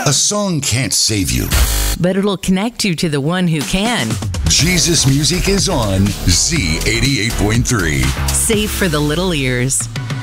A song can't save you. but it'll connect you to the one who can. Jesus Music is on Z88.3. Safe for the little ears.